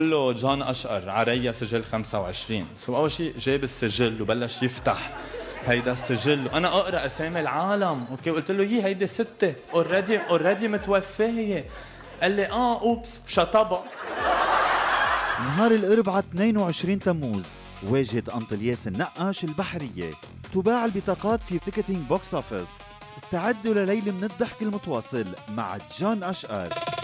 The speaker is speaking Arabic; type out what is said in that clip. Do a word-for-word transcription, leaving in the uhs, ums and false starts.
له جون أشقر عريا سجل خمسة وعشرين. سو أول شيء جاب السجل وبلش يفتح هيدا السجل وأنا أقرأ أسامي العالم. أوكي قلت له يي هيدي ستة اوريدي اوريدي متوفية. قال لي آه أوبس شطبة. نهار الأربعاء اثنين وعشرين تموز واجهت أنطلياس النقاش البحرية. تباع البطاقات في تيكتينج بوكس أوفيس. استعدوا لليلة من الضحك المتواصل مع جون أشقر.